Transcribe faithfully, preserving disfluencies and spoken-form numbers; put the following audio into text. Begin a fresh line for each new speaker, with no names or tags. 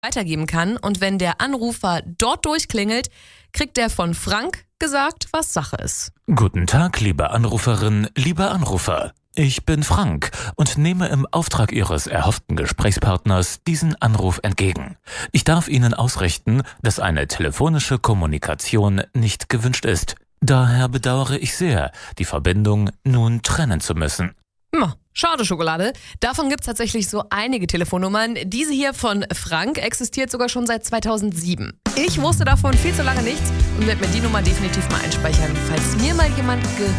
weitergeben kann. Und wenn der Anrufer dort durchklingelt, kriegt er von Frank gesagt, was Sache ist.
Guten Tag, liebe Anruferin, lieber Anrufer. Ich bin Frank und nehme im Auftrag Ihres erhofften Gesprächspartners diesen Anruf entgegen. Ich darf Ihnen ausrichten, dass eine telefonische Kommunikation nicht gewünscht ist. Daher bedauere ich sehr, die Verbindung nun trennen zu müssen.
Hm, schade Schokolade. Davon gibt es tatsächlich so einige Telefonnummern. Diese hier von Frank existiert sogar schon seit zweitausendsieben. Ich wusste davon viel zu lange nichts und werde mir die Nummer definitiv mal einspeichern, falls mir mal jemand gehört.